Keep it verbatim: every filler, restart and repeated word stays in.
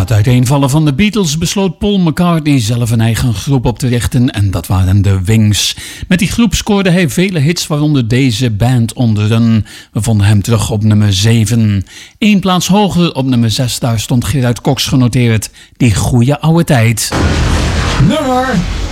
het uiteenvallen van de Beatles besloot Paul McCartney zelf een eigen groep op te richten en dat waren de Wings. Met die groep scoorde hij vele hits, waaronder deze Band on the Run. We vonden hem terug op nummer zeven. Eén plaats hoger op nummer zes, daar stond Gerard Cox genoteerd. Die goeie oude tijd. Nummer